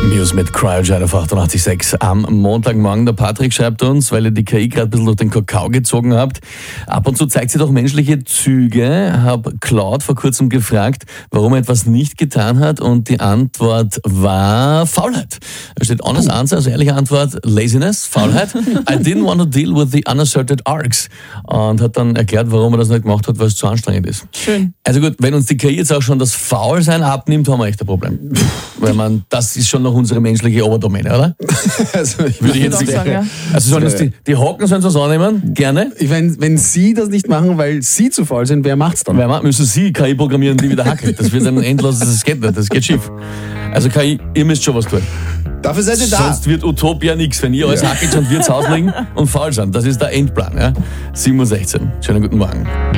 Muse mit Cryogen auf 88.6 am Montagmorgen. Der Patrick schreibt uns, weil ihr die KI gerade ein bisschen durch den Kakao gezogen habt. Ab und zu zeigt sie doch menschliche Züge. Hab Claude vor kurzem gefragt, warum er etwas nicht getan hat, und die Antwort war Faulheit. Da steht honest answer, also ehrliche Antwort, Laziness, Faulheit. I didn't want to deal with the unasserted arcs. Und hat dann erklärt, warum er das nicht gemacht hat, weil es zu anstrengend ist. Schön. Also gut, wenn uns die KI jetzt auch schon das Faulsein abnimmt, haben wir echt ein Problem. Weil das ist schon noch unsere menschliche Oberdomäne, oder? Also ich Würde ich jetzt sagen, ja. Also sollen das die Hocken sollen das annehmen? Gerne. wenn Sie das nicht machen, weil Sie zu faul sind, wer macht's dann? Weil müssen Sie KI programmieren, die wieder hackelt. Das wird ein endloses, das geht nicht, das geht schief. Also KI, ihr müsst schon was tun. Dafür seid ihr da. Sonst wird Utopia nichts, wenn ihr alles hackelt und wir zu Hause liegen und faul sind. Das ist der Endplan. Ja? 7:16 Uhr. Schönen guten Morgen.